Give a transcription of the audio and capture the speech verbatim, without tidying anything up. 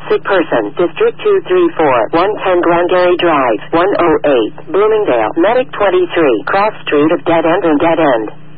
sick person, District two three four, one ten Glengarry Drive, one oh eight, Bloomingdale, Medic twenty-three, Cross Street of Dead End and Dead End.